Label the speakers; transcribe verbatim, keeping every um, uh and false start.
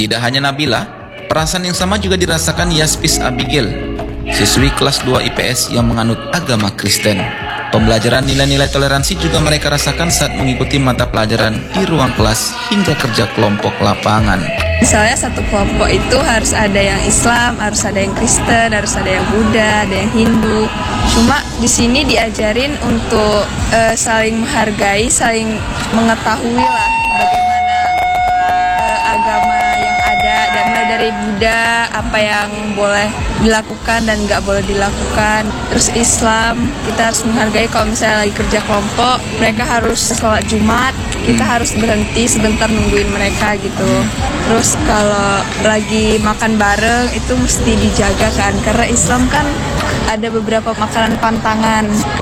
Speaker 1: Tidak hanya Nabila, perasaan yang sama juga dirasakan Yaspis Abigail, siswi kelas dua I P S yang menganut agama Kristen. Pembelajaran nilai-nilai toleransi juga mereka rasakan saat mengikuti mata pelajaran di ruang kelas hingga kerja kelompok lapangan.
Speaker 2: Misalnya satu kelompok itu harus ada yang Islam, harus ada yang Kristen, harus ada yang Buddha, ada yang Hindu. Cuma di sini diajarin untuk uh, saling menghargai, saling mengetahui lah bagaimana uh, agama yang ada, dan mulai dari Buddha apa yang boleh dilakukan dan nggak boleh dilakukan. Terus Islam kita harus menghargai kalau misalnya lagi kerja kelompok mereka harus sholat Jumat, kita harus berhenti sebentar nungguin mereka gitu. Terus kalau lagi makan bareng itu mesti dijaga kan, karena Islam kan ada beberapa makanan pantangan.